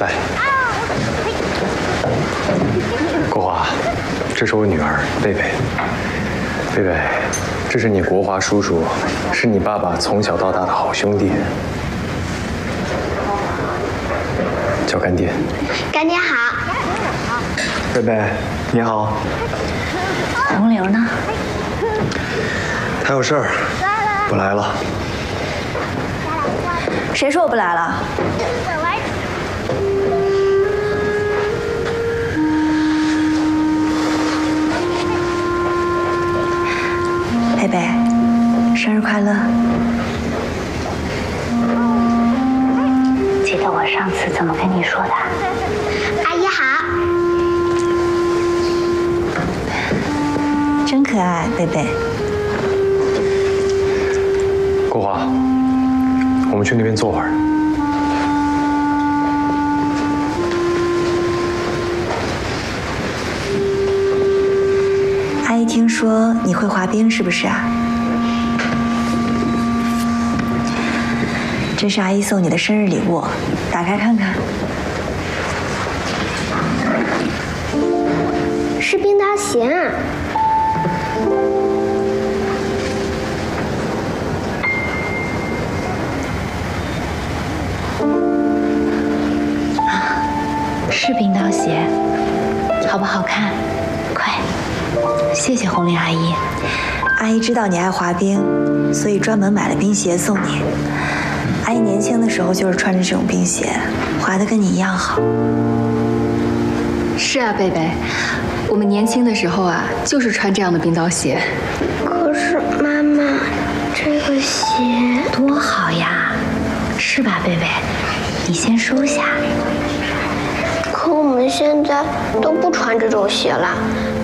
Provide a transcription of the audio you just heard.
来，国华，这是我女儿贝贝。贝贝，这是你国华叔叔，是你爸爸从小到大的好兄弟，叫干爹。 干爹好。 贝贝，你好。 红玲呢？ 他有事儿，不来了。 谁说我不来了？贝贝，生日快乐！记得我上次怎么跟你说的？ 阿姨好。 真可爱，贝贝。 国华，我们去那边坐会儿。 阿姨听说你会滑冰，是不是啊？这是阿姨送你的生日礼物，打开看看。 是冰刀鞋啊。 是冰刀鞋，好不好看？快，谢谢红玲阿姨。阿姨知道你爱滑冰，所以专门买了冰鞋送你。阿姨年轻的时候就是穿着这种冰鞋，滑得跟你一样好。 是啊，贝贝，我们年轻的时候啊，就是穿这样的冰刀鞋。 可是妈妈，这个鞋多好呀，是吧，贝贝？你先收下。 可我们现在都不穿这种鞋了，